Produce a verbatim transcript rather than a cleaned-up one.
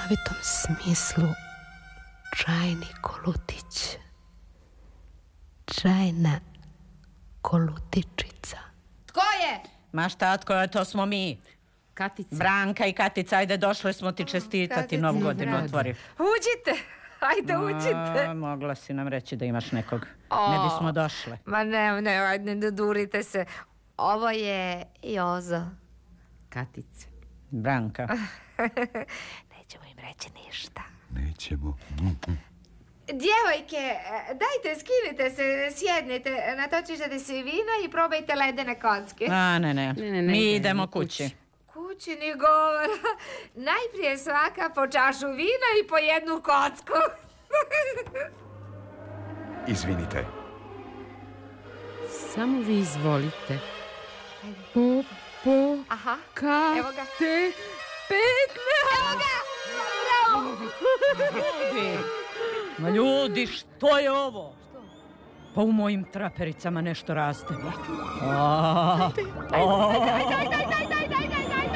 slikovitom smislu čajni kolutić, čajna kolutičica. Tko je? Ma šta, tko je, to smo mi. Katica. Branka i Katica, ajde, došle smo ti čestitati, novu godinu otvori. Uđite, ajde uđite. A, mogla si nam reći da imaš nekog. O, ne bismo došle. Ma ne, ne, ajde, ne durite se. Ovo je Jozo. Katica. Branka. Nećemo im reći ništa. Nećemo. Djevojke, dajte, skinite se, sjednite, natočite se vina i probajte ledene kocke. A, ne, ne, ne, ne, ne mi ne, idemo ne, kući. Kući ni govora. Najprije svaka po čašu vina i po jednu kocku. Izvinite. Samo vi izvolite. Po, po, aha, ka, evo ga. te, petne. Evo ga, bravo. Ljudi, ma ljudi, što je ovo? Što? Pa u mojim trapericama nešto raste. Daj, daj, daj, daj, daj, daj, daj, daj, daj.